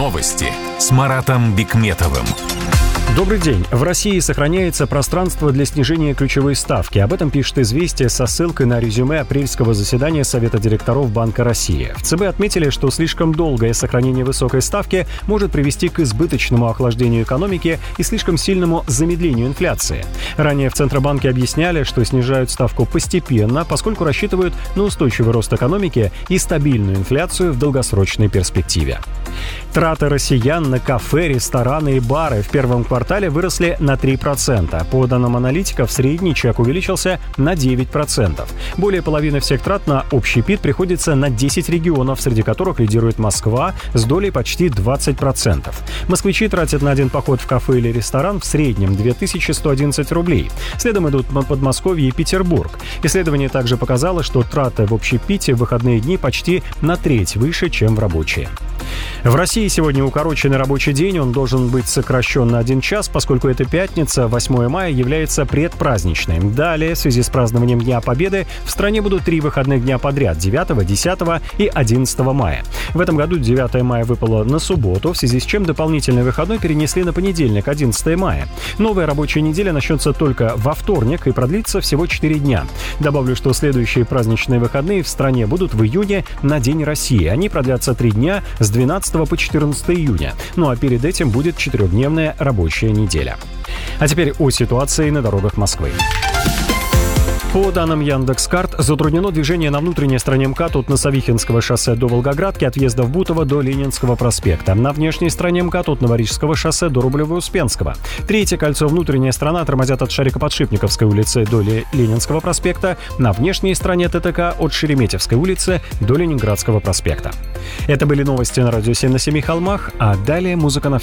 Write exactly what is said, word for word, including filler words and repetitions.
Новости с Маратом Бикметовым. Добрый день. В России сохраняется пространство для снижения ключевой ставки. Об этом пишет «Известия» со ссылкой на резюме апрельского заседания Совета директоров Банка России. В ЦБ отметили, что слишком долгое сохранение высокой ставки может привести к избыточному охлаждению экономики и слишком сильному замедлению инфляции. Ранее в Центробанке объясняли, что снижают ставку постепенно, поскольку рассчитывают на устойчивый рост экономики и стабильную инфляцию в долгосрочной перспективе. Траты россиян на кафе, рестораны и бары в первом квартале выросли на три процента. По данным аналитиков, средний чек увеличился на девять процентов. Более половины всех трат на общепит приходится на десять регионов, среди которых лидирует Москва с долей почти двадцать процентов. Москвичи тратят на один поход в кафе или ресторан в среднем две тысячи сто одиннадцать рублей. Следом идут Подмосковье и Петербург. Исследование также показало, что траты в общепите в выходные дни почти на треть выше, чем в рабочие. В России сегодня укороченный рабочий день, он должен быть сокращен на один час, поскольку эта пятница, восьмое мая, является предпраздничной. Далее, в связи с празднованием Дня Победы, в стране будут три выходных дня подряд – девятого, десятого и одиннадцатого мая. В этом году девятое мая выпало на субботу, в связи с чем дополнительный выходной перенесли на понедельник, одиннадцатое мая. Новая рабочая неделя начнется только во вторник и продлится всего четыре дня. Добавлю, что следующие праздничные выходные в стране будут в июне на День России. Они продлятся три дня с двенадцатого по четырнадцатое июня. Ну а перед этим будет четырехдневная рабочая неделя. А теперь о ситуации на дорогах Москвы. По данным Яндекс.Карт, затруднено движение на внутренней стороне МКАД от Носовихинского шоссе до Волгоградки, от въезда в Бутово до Ленинского проспекта. На внешней стороне МКАД от Новорижского шоссе до Рублево-Успенского. Третье кольцо внутренняя сторона тормозят от Шарико-Подшипниковской улицы до Ленинского проспекта. На внешней стороне ТТК от Шереметьевской улицы до Ленинградского проспекта. Это были новости на радио семь на семи холмах, а далее музыка на